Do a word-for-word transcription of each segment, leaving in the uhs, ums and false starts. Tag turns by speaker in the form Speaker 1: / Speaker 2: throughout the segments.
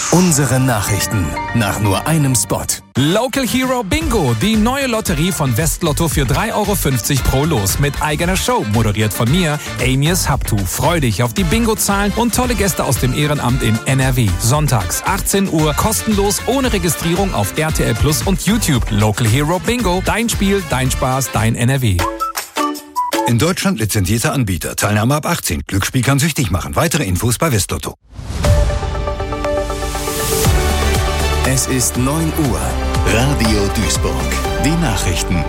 Speaker 1: Unsere Nachrichten nach nur einem Spot.
Speaker 2: Local Hero Bingo, die neue Lotterie von Westlotto für drei Euro fünfzig pro Los mit eigener Show, moderiert von mir, Amias Haptu. Freu dich auf die Bingo-Zahlen und tolle Gäste aus dem Ehrenamt in N R W. Sonntags, achtzehn Uhr, kostenlos, ohne Registrierung auf R T L Plus und YouTube. Local Hero Bingo, dein Spiel, dein Spaß, dein N R W.
Speaker 3: In Deutschland lizenzierter Anbieter. Teilnahme ab achtzehn. Glücksspiel kann süchtig machen. Weitere Infos bei Westlotto.
Speaker 1: Es ist neun Uhr. Radio Duisburg. Die Nachrichten.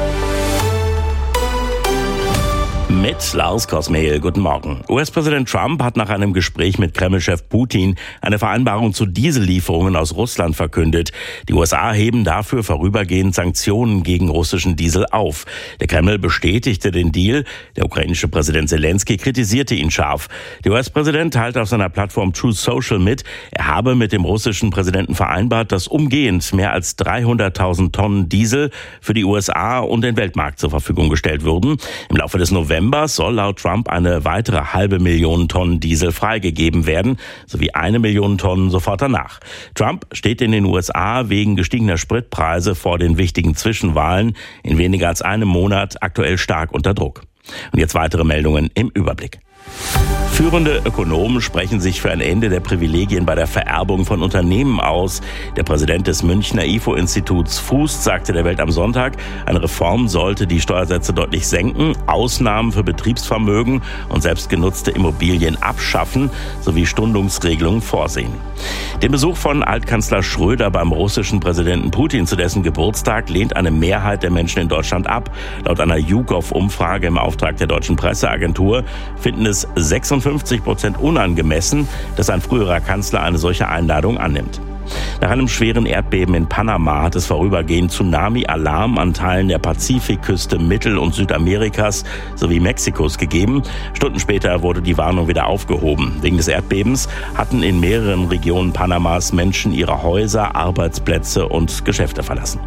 Speaker 4: Mit Lars Kosmehl, guten Morgen. U S-Präsident Trump hat nach einem Gespräch mit Kreml-Chef Putin eine Vereinbarung zu Diesellieferungen aus Russland verkündet. Die U S A heben dafür vorübergehend Sanktionen gegen russischen Diesel auf. Der Kreml bestätigte den Deal. Der ukrainische Präsident Zelensky kritisierte ihn scharf. Der U S-Präsident teilte auf seiner Plattform Truth Social mit, er habe mit dem russischen Präsidenten vereinbart, dass umgehend mehr als dreihunderttausend Tonnen Diesel für die U S A und den Weltmarkt zur Verfügung gestellt würden. Im Laufe des November soll laut Trump eine weitere halbe Million Tonnen Diesel freigegeben werden, sowie eine Million Tonnen sofort danach. Trump steht in den U S A wegen gestiegener Spritpreise vor den wichtigen Zwischenwahlen in weniger als einem Monat aktuell stark unter Druck. Und jetzt weitere Meldungen im Überblick. Führende Ökonomen sprechen sich für ein Ende der Privilegien bei der Vererbung von Unternehmen aus. Der Präsident des Münchner I F O-Instituts Fuß sagte der Welt am Sonntag, eine Reform sollte die Steuersätze deutlich senken, Ausnahmen für Betriebsvermögen und selbstgenutzte Immobilien abschaffen sowie Stundungsregelungen vorsehen. Den Besuch von Altkanzler Schröder beim russischen Präsidenten Putin zu dessen Geburtstag lehnt eine Mehrheit der Menschen in Deutschland ab. Laut einer YouGov-Umfrage im Auftrag der deutschen Presseagentur finden es sechsundfünfzig Prozent unangemessen, dass ein früherer Kanzler eine solche Einladung annimmt. Nach einem schweren Erdbeben in Panama hat es vorübergehend Tsunami-Alarm an Teilen der Pazifikküste Mittel- und Südamerikas sowie Mexikos gegeben. Stunden später wurde die Warnung wieder aufgehoben. Wegen des Erdbebens hatten in mehreren Regionen Panamas Menschen ihre Häuser, Arbeitsplätze und Geschäfte verlassen.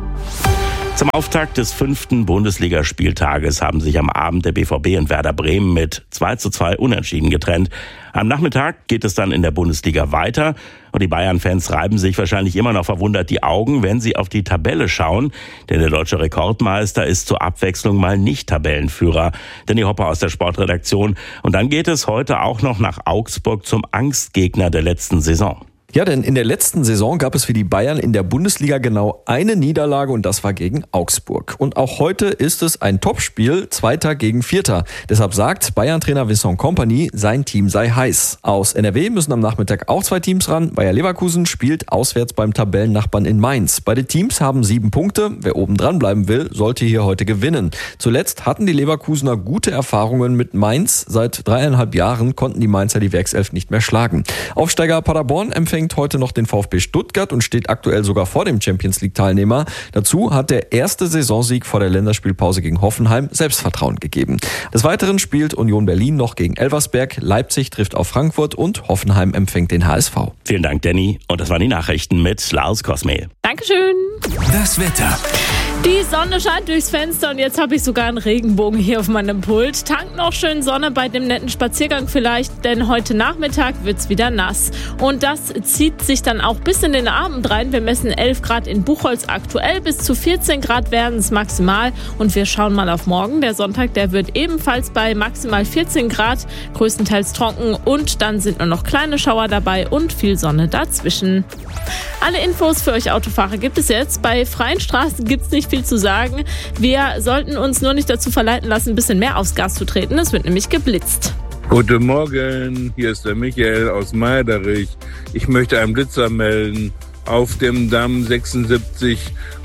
Speaker 4: Zum Auftakt des fünften Bundesligaspieltages haben sich am Abend der B V B und Werder Bremen mit zwei zu zwei unentschieden getrennt. Am Nachmittag geht es dann in der Bundesliga weiter und die Bayern-Fans reiben sich wahrscheinlich immer noch verwundert die Augen, wenn sie auf die Tabelle schauen. Denn der deutsche Rekordmeister ist zur Abwechslung mal nicht Tabellenführer. Danny Hopper aus der Sportredaktion. Und dann geht es heute auch noch nach Augsburg zum Angstgegner der letzten Saison.
Speaker 5: Ja, denn in der letzten Saison gab es für die Bayern in der Bundesliga genau eine Niederlage und das war gegen Augsburg. Und auch heute ist es ein Topspiel, Zweiter gegen Vierter. Deshalb sagt Bayern-Trainer Vincent Kompany, sein Team sei heiß. Aus N R W müssen am Nachmittag auch zwei Teams ran. Bayer Leverkusen spielt auswärts beim Tabellennachbarn in Mainz. Beide Teams haben sieben Punkte. Wer oben dran bleiben will, sollte hier heute gewinnen. Zuletzt hatten die Leverkusener gute Erfahrungen mit Mainz. Seit dreieinhalb Jahren konnten die Mainzer die Werkself nicht mehr schlagen. Aufsteiger Paderborn empfängt heute noch den VfB Stuttgart und steht aktuell sogar vor dem Champions-League-Teilnehmer. Dazu hat der erste Saisonsieg vor der Länderspielpause gegen Hoffenheim Selbstvertrauen gegeben. Des Weiteren spielt Union Berlin noch gegen Elversberg, Leipzig trifft auf Frankfurt und Hoffenheim empfängt den H S V.
Speaker 4: Vielen Dank, Danny. Und das waren die Nachrichten mit Lars Kosmehl.
Speaker 6: Dankeschön.
Speaker 1: Das Wetter.
Speaker 6: Die Sonne scheint durchs Fenster und jetzt habe ich sogar einen Regenbogen hier auf meinem Pult. Tankt noch schön Sonne bei dem netten Spaziergang vielleicht, denn heute Nachmittag wird's wieder nass. Und das zieht sich dann auch bis in den Abend rein. Wir messen elf Grad in Buchholz aktuell, bis zu vierzehn Grad werden es maximal. Und wir schauen mal auf morgen. Der Sonntag, der wird ebenfalls bei maximal vierzehn Grad, größtenteils trocken und dann sind nur noch kleine Schauer dabei und viel Sonne dazwischen. Alle Infos für euch Autofahrer gibt es jetzt. Bei freien Straßen gibt es nicht viel zu sagen. Wir sollten uns nur nicht dazu verleiten lassen, ein bisschen mehr aufs Gas zu treten. Es wird nämlich geblitzt.
Speaker 7: Guten Morgen, hier ist der Michael aus Meiderich. Ich möchte einen Blitzer melden. Auf dem Damm sechsundsiebzig,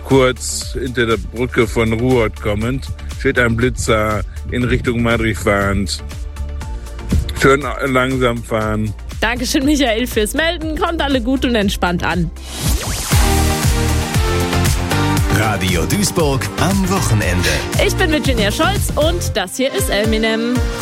Speaker 7: kurz hinter der Brücke von Ruhrort kommend, steht ein Blitzer in Richtung Madrid fahrend. Schön langsam fahren.
Speaker 6: Dankeschön, Michael, fürs Melden. Kommt alle gut und entspannt an.
Speaker 1: Radio Duisburg am Wochenende.
Speaker 6: Ich bin Virginia Scholz und das hier ist Eminem.